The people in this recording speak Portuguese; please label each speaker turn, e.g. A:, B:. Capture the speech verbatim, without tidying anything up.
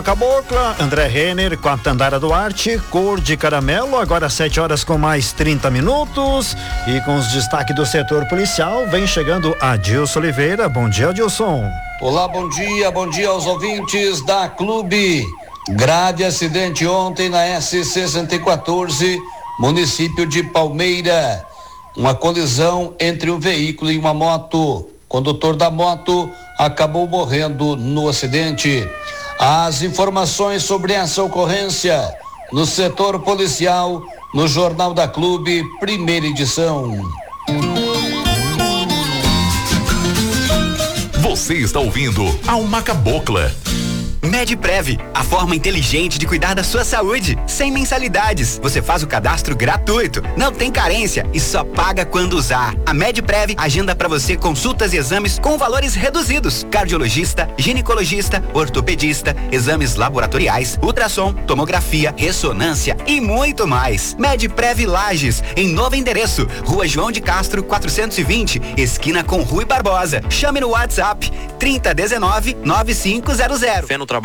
A: Cabocla, André Renner com a Tandara Duarte, cor de caramelo, agora sete horas com mais trinta minutos e com os destaques do setor policial, vem chegando Adilson Oliveira. Bom dia, Adilson.
B: Olá, bom dia, bom dia aos ouvintes da Clube. Grave acidente ontem na S C cento e quatorze, município de Palmeira. Uma colisão entre um veículo e uma moto. O condutor da moto acabou morrendo no acidente. As informações sobre essa ocorrência no setor policial, no Jornal da Clube, primeira edição.
C: Você está ouvindo Alma Cabocla.
D: Medprev, a forma inteligente de cuidar da sua saúde, sem mensalidades. Você faz o cadastro gratuito, não tem carência e só paga quando usar. A Medprev agenda para você consultas e exames com valores reduzidos. Cardiologista, ginecologista, ortopedista, exames laboratoriais, ultrassom, tomografia, ressonância e muito mais. Medprev Lages, em novo endereço, Rua João de Castro, quatrocentos e vinte, esquina com Rui Barbosa. Chame no WhatsApp trinta dezenove, noventa e cinco zero zero.
E: Fé no trabalho.